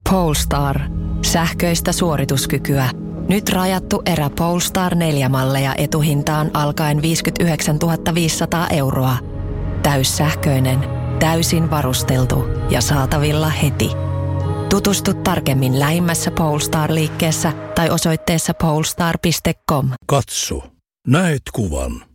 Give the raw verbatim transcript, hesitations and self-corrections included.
Polestar. Sähköistä suorituskykyä. Nyt rajattu erä Polestar neljä malleja etuhintaan alkaen viisikymmentäyhdeksäntuhatta viisisataa euroa. Täyssähköinen, täysin varusteltu ja saatavilla heti. Tutustu tarkemmin lähimmässä Polestar-liikkeessä tai osoitteessa polestar piste com. Katso, näet kuvan.